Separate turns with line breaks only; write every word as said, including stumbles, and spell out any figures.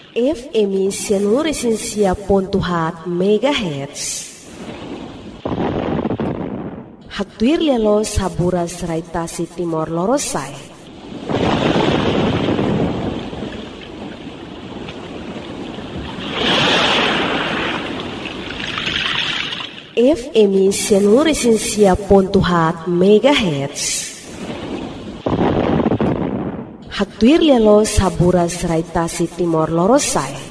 F M seluruh resensia pontuhat megahertz. Hatuir lelo sabura serai tasi timor lorosai. F M seluruh resensia pontuhat megahertz. Hatuir lelo sabura serai tasi timor lorosai.